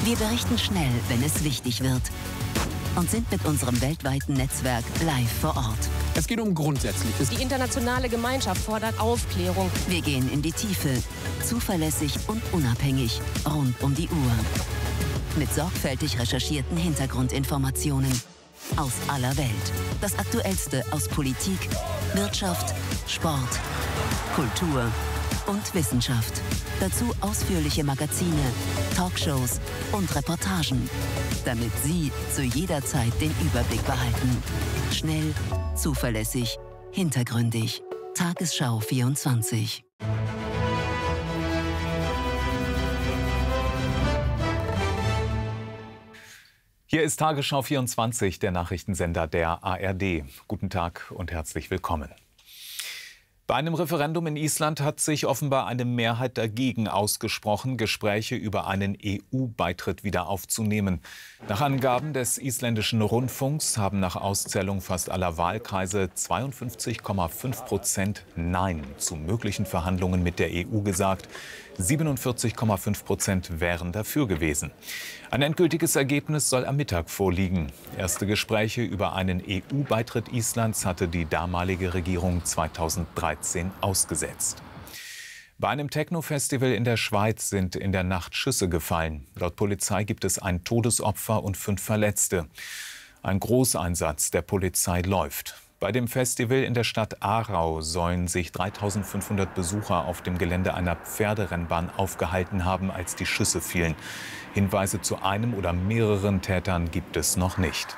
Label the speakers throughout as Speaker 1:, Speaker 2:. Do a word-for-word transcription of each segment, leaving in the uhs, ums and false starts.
Speaker 1: Wir berichten schnell, wenn es wichtig wird. Und sind mit unserem weltweiten Netzwerk live vor Ort.
Speaker 2: Es geht um Grundsätzliches.
Speaker 3: Die internationale Gemeinschaft fordert Aufklärung.
Speaker 1: Wir gehen in die Tiefe, zuverlässig und unabhängig, rund um die Uhr. Mit sorgfältig recherchierten Hintergrundinformationen aus aller Welt. Das Aktuellste aus Politik, Wirtschaft, Sport, Kultur und Wissenschaft. Dazu ausführliche Magazine, Talkshows und Reportagen, damit Sie zu jeder Zeit den Überblick behalten. Schnell, zuverlässig, hintergründig. Tagesschau vierundzwanzig.
Speaker 4: Hier ist Tagesschau vierundzwanzig, der Nachrichtensender der A R D. Guten Tag und herzlich willkommen. Bei einem Referendum in Island hat sich offenbar eine Mehrheit dagegen ausgesprochen, Gespräche über einen E U-Beitritt wieder aufzunehmen. Nach Angaben des isländischen Rundfunks haben nach Auszählung fast aller Wahlkreise zweiundfünfzig Komma fünf Prozent Nein zu möglichen Verhandlungen mit der E U gesagt. siebenundvierzig Komma fünf Prozent wären dafür gewesen. Ein endgültiges Ergebnis soll am Mittag vorliegen. Erste Gespräche über einen E U-Beitritt Islands hatte die damalige Regierung zweitausenddreizehn ausgesetzt. Bei einem Techno-Festival in der Schweiz sind in der Nacht Schüsse gefallen. Laut Polizei gibt es ein Todesopfer und fünf Verletzte. Ein Großeinsatz der Polizei läuft. Bei dem Festival in der Stadt Aarau sollen sich dreitausendfünfhundert Besucher auf dem Gelände einer Pferderennbahn aufgehalten haben, als die Schüsse fielen. Hinweise zu einem oder mehreren Tätern gibt es noch nicht.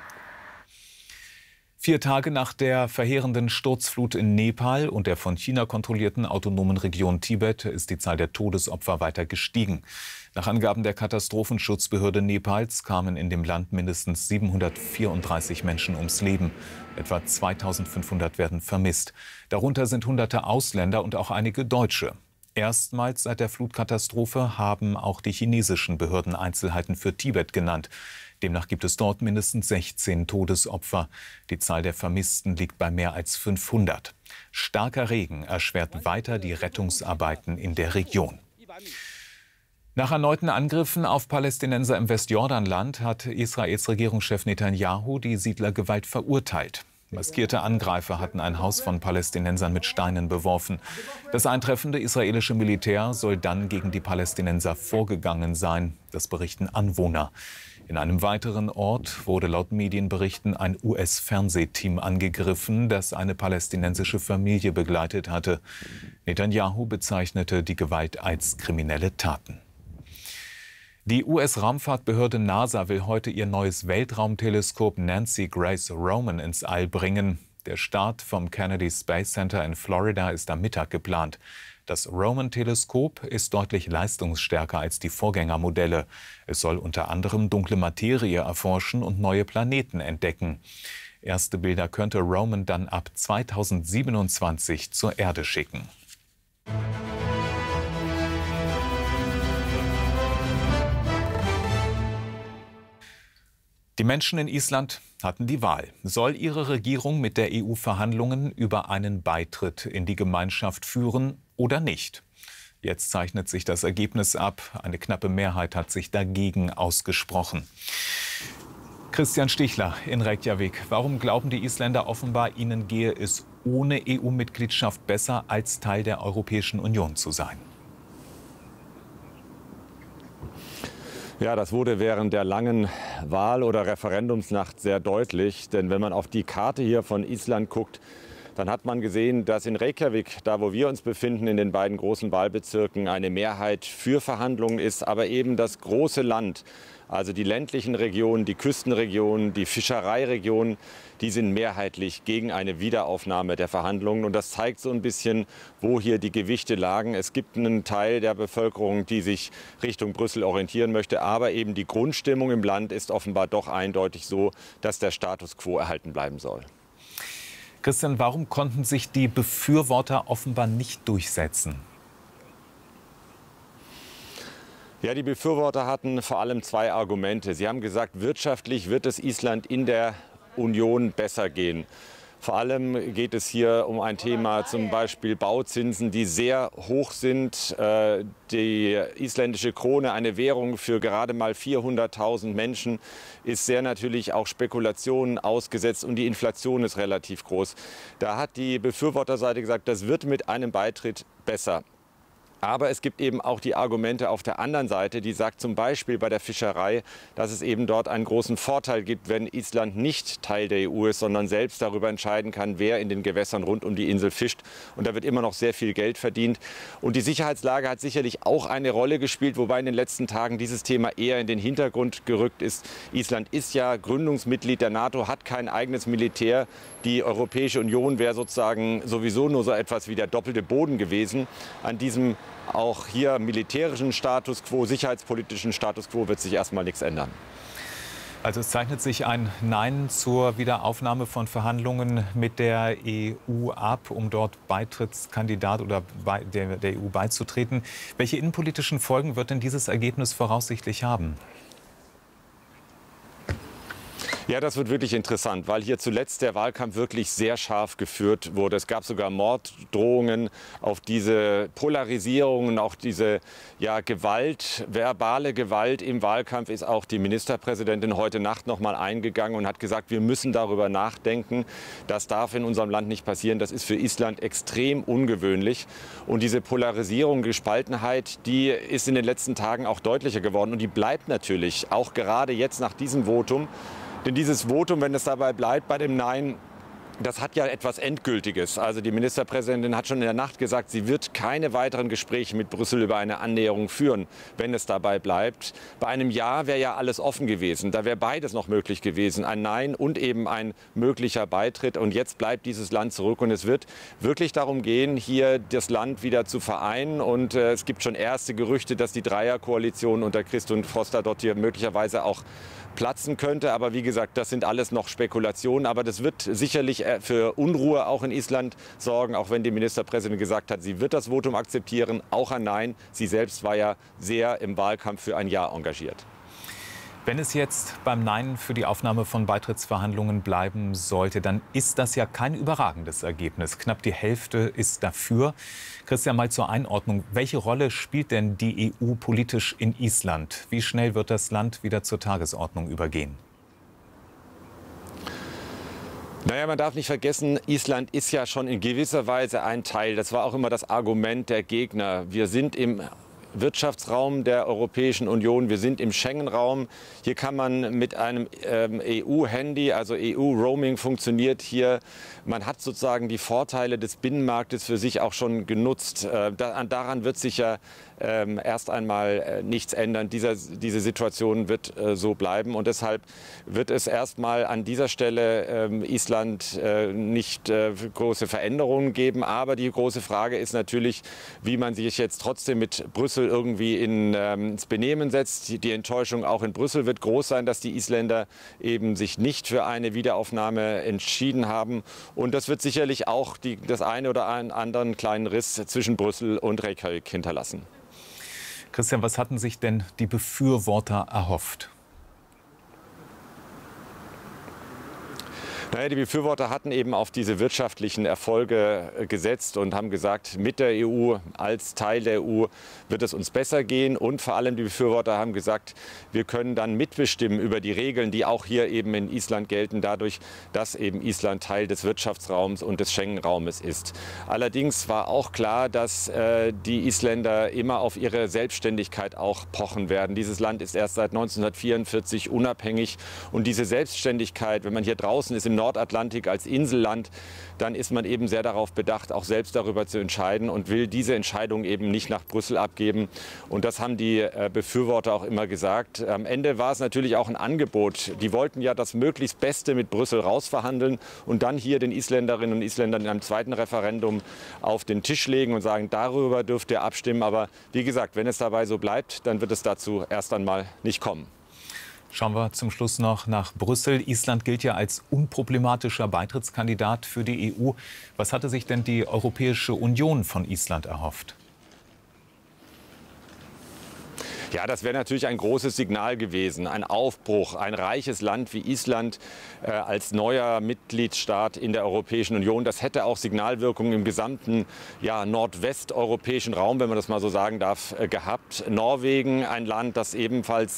Speaker 4: Vier Tage nach der verheerenden Sturzflut in Nepal und der von China kontrollierten autonomen Region Tibet ist die Zahl der Todesopfer weiter gestiegen. Nach Angaben der Katastrophenschutzbehörde Nepals kamen in dem Land mindestens siebenhundertvierunddreißig Menschen ums Leben. Etwa zweitausendfünfhundert werden vermisst. Darunter sind hunderte Ausländer und auch einige Deutsche. Erstmals seit der Flutkatastrophe haben auch die chinesischen Behörden Einzelheiten für Tibet genannt. Demnach gibt es dort mindestens sechzehn Todesopfer. Die Zahl der Vermissten liegt bei mehr als fünfhundert. Starker Regen erschwert weiter die Rettungsarbeiten in der Region. Nach erneuten Angriffen auf Palästinenser im Westjordanland hat Israels Regierungschef Netanyahu die Siedlergewalt verurteilt. Maskierte Angreifer hatten ein Haus von Palästinensern mit Steinen beworfen. Das eintreffende israelische Militär soll dann gegen die Palästinenser vorgegangen sein. Das berichten Anwohner. In einem weiteren Ort wurde laut Medienberichten ein U S-Fernsehteam angegriffen, das eine palästinensische Familie begleitet hatte. Netanyahu bezeichnete die Gewalt als kriminelle Taten. Die U S-Raumfahrtbehörde NASA will heute ihr neues Weltraumteleskop Nancy Grace Roman ins All bringen. Der Start vom Kennedy Space Center in Florida ist am Mittag geplant. Das Roman-Teleskop ist deutlich leistungsstärker als die Vorgängermodelle. Es soll unter anderem dunkle Materie erforschen und neue Planeten entdecken. Erste Bilder könnte Roman dann ab zweitausendsiebenundzwanzig zur Erde schicken. Die Menschen in Island hatten die Wahl. Soll ihre Regierung mit der E U Verhandlungen über einen Beitritt in die Gemeinschaft führen oder nicht? Jetzt zeichnet sich das Ergebnis ab. Eine knappe Mehrheit hat sich dagegen ausgesprochen. Christian Stichler in Reykjavik. Warum glauben die Isländer offenbar, ihnen gehe es ohne E U-Mitgliedschaft besser, als Teil der Europäischen Union zu sein?
Speaker 5: Ja, das wurde während der langen Wahl- oder Referendumsnacht sehr deutlich. Denn wenn man auf die Karte hier von Island guckt, dann hat man gesehen, dass in Reykjavik, da wo wir uns befinden, in den beiden großen Wahlbezirken, eine Mehrheit für Verhandlungen ist. Aber eben das große Land, also die ländlichen Regionen, die Küstenregionen, die Fischereiregionen, die sind mehrheitlich gegen eine Wiederaufnahme der Verhandlungen. Und das zeigt so ein bisschen, wo hier die Gewichte lagen. Es gibt einen Teil der Bevölkerung, die sich Richtung Brüssel orientieren möchte. Aber eben die Grundstimmung im Land ist offenbar doch eindeutig so, dass der Status quo erhalten bleiben soll.
Speaker 4: Christian, warum konnten sich die Befürworter offenbar nicht durchsetzen?
Speaker 5: Ja, die Befürworter hatten vor allem zwei Argumente. Sie haben gesagt, wirtschaftlich wird es Island in der Union besser gehen. Vor allem geht es hier um ein Thema, zum Beispiel Bauzinsen, die sehr hoch sind. Die isländische Krone, eine Währung für gerade mal vierhunderttausend Menschen, ist sehr natürlich auch Spekulationen ausgesetzt und die Inflation ist relativ groß. Da hat die Befürworterseite gesagt, das wird mit einem Beitritt besser. Aber es gibt eben auch die Argumente auf der anderen Seite, die sagt zum Beispiel bei der Fischerei, dass es eben dort einen großen Vorteil gibt, wenn Island nicht Teil der E U ist, sondern selbst darüber entscheiden kann, wer in den Gewässern rund um die Insel fischt. Und da wird immer noch sehr viel Geld verdient. Und die Sicherheitslage hat sicherlich auch eine Rolle gespielt, wobei in den letzten Tagen dieses Thema eher in den Hintergrund gerückt ist. Island ist ja Gründungsmitglied der NATO, hat kein eigenes Militär. Die Europäische Union wäre sozusagen sowieso nur so etwas wie der doppelte Boden gewesen. An diesem auch hier militärischen Status quo, sicherheitspolitischen Status quo wird sich erstmal nichts ändern.
Speaker 4: Also es zeichnet sich ein Nein zur Wiederaufnahme von Verhandlungen mit der E U ab, um dort Beitrittskandidat oder bei der, der E U beizutreten. Welche innenpolitischen Folgen wird denn dieses Ergebnis voraussichtlich haben?
Speaker 5: Ja, das wird wirklich interessant, weil hier zuletzt der Wahlkampf wirklich sehr scharf geführt wurde. Es gab sogar Morddrohungen auf diese Polarisierungen, auch diese ja, Gewalt, verbale Gewalt im Wahlkampf ist auch die Ministerpräsidentin heute Nacht noch mal eingegangen und hat gesagt, wir müssen darüber nachdenken. Das darf in unserem Land nicht passieren. Das ist für Island extrem ungewöhnlich. Und diese Polarisierung, Gespaltenheit, die ist in den letzten Tagen auch deutlicher geworden. Und die bleibt natürlich, auch gerade jetzt nach diesem Votum. Denn dieses Votum, wenn es dabei bleibt bei dem Nein, das hat ja etwas Endgültiges. Also die Ministerpräsidentin hat schon in der Nacht gesagt, sie wird keine weiteren Gespräche mit Brüssel über eine Annäherung führen, wenn es dabei bleibt. Bei einem Ja wäre ja alles offen gewesen. Da wäre beides noch möglich gewesen. Ein Nein und eben ein möglicher Beitritt. Und jetzt bleibt dieses Land zurück. Und es wird wirklich darum gehen, hier das Land wieder zu vereinen. Und äh, es gibt schon erste Gerüchte, dass die Dreierkoalition unter Christun Frostadóttir möglicherweise auch platzen könnte. Aber wie gesagt, das sind alles noch Spekulationen. Aber das wird sicherlich für Unruhe auch in Island sorgen, auch wenn die Ministerpräsidentin gesagt hat, sie wird das Votum akzeptieren, auch ein Nein. Sie selbst war ja sehr im Wahlkampf für ein Ja engagiert.
Speaker 4: Wenn es jetzt beim Nein für die Aufnahme von Beitrittsverhandlungen bleiben sollte, dann ist das ja kein überragendes Ergebnis. Knapp die Hälfte ist dafür. Christian, mal zur Einordnung. Welche Rolle spielt denn die E U politisch in Island? Wie schnell wird das Land wieder zur Tagesordnung übergehen?
Speaker 5: Naja, man darf nicht vergessen, Island ist ja schon in gewisser Weise ein Teil. Das war auch immer das Argument der Gegner. Wir sind im Wirtschaftsraum der Europäischen Union. Wir sind im Schengen-Raum. Hier kann man mit einem ähm, E U-Handy, also E U-Roaming funktioniert hier. Man hat sozusagen die Vorteile des Binnenmarktes für sich auch schon genutzt. Äh, da, daran wird sich ja ähm, erst einmal äh, nichts ändern. Dieser, diese Situation wird äh, so bleiben. Und deshalb wird es erstmal an dieser Stelle ähm, Island äh, nicht äh, große Veränderungen geben. Aber die große Frage ist natürlich, wie man sich jetzt trotzdem mit Brüssel irgendwie in, ähm, ins Benehmen setzt. Die, die Enttäuschung auch in Brüssel wird groß sein, dass die Isländer eben sich nicht für eine Wiederaufnahme entschieden haben. Und das wird sicherlich auch die, das eine oder einen anderen kleinen Riss zwischen Brüssel und Reykjavik hinterlassen.
Speaker 4: Christian, was hatten sich denn die Befürworter erhofft?
Speaker 5: Naja, die Befürworter hatten eben auf diese wirtschaftlichen Erfolge gesetzt und haben gesagt, mit der E U, als Teil der E U wird es uns besser gehen. Und vor allem die Befürworter haben gesagt, wir können dann mitbestimmen über die Regeln, die auch hier eben in Island gelten, dadurch, dass eben Island Teil des Wirtschaftsraums und des Schengen-Raumes ist. Allerdings war auch klar, dass äh, die Isländer immer auf ihre Selbstständigkeit auch pochen werden. Dieses Land ist erst seit neunzehnhundertvierundvierzig unabhängig. Und diese Selbstständigkeit, wenn man hier draußen ist im Nordatlantik als Inselland, dann ist man eben sehr darauf bedacht, auch selbst darüber zu entscheiden und will diese Entscheidung eben nicht nach Brüssel abgeben. Und das haben die äh, Befürworter auch immer gesagt. Am Ende war es natürlich auch ein Angebot. Die wollten ja das möglichst Beste mit Brüssel rausverhandeln und dann hier den Isländerinnen und Isländern in einem zweiten Referendum auf den Tisch legen und sagen, darüber dürft ihr abstimmen. Aber wie gesagt, wenn es dabei so bleibt, dann wird es dazu erst einmal nicht kommen.
Speaker 4: Schauen wir zum Schluss noch nach Brüssel. Island gilt ja als unproblematischer Beitrittskandidat für die E U. Was hatte sich denn die Europäische Union von Island erhofft?
Speaker 5: Ja, das wäre natürlich ein großes Signal gewesen, ein Aufbruch, ein reiches Land wie Island äh, als neuer Mitgliedstaat in der Europäischen Union. Das hätte auch Signalwirkungen im gesamten ja, nordwesteuropäischen Raum, wenn man das mal so sagen darf, äh, gehabt. Norwegen, ein Land, das ebenfalls